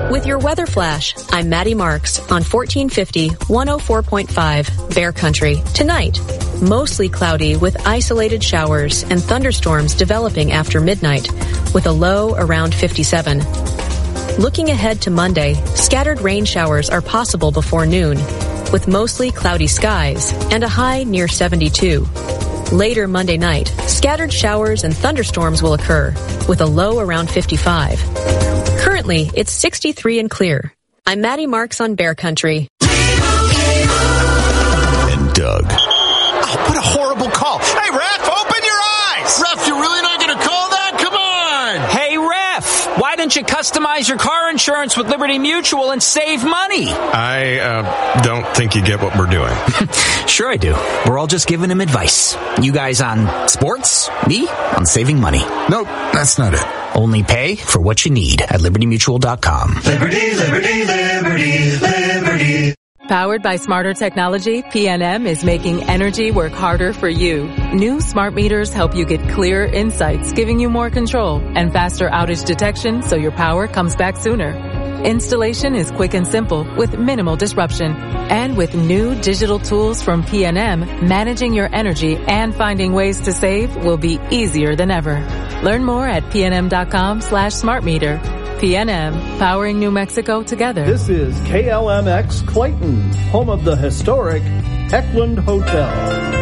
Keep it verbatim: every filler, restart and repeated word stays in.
With your weather flash, I'm Maddie Marks on fourteen fifty, one oh four point five Bear Country. Tonight, mostly cloudy with isolated showers and thunderstorms developing after midnight with a low around fifty-seven. Looking ahead to Monday, scattered rain showers are possible before noon with mostly cloudy skies and a high near seventy-two. Later Monday night, scattered showers and thunderstorms will occur with a low around fifty-five. Currently, it's sixty-three and clear. I'm Maddie Marks on Bear Country. And Doug. Oh, what a horrible call. Hey, Ref, open your eyes! Ref, you're really not going to call that? Come on! Hey, Ref, why don't you customize your car insurance with Liberty Mutual and save money? I uh, don't think you get what we're doing. Sure I do. We're all just giving him advice. You guys on sports, me on saving money. Nope, that's not it. Only pay for what you need at liberty mutual dot com. Liberty, liberty, liberty, liberty. Powered by smarter technology, P N M is making energy work harder for you. New smart meters help you get clearer insights, giving you more control and faster outage detection so your power comes back sooner. Installation is quick and simple with minimal disruption. And with new digital tools from P N M, managing your energy and finding ways to save will be easier than ever. Learn more at pnm.com slash smart meter. P N M, powering New Mexico together. This is K L M X Clayton, home of the historic Heckland Hotel.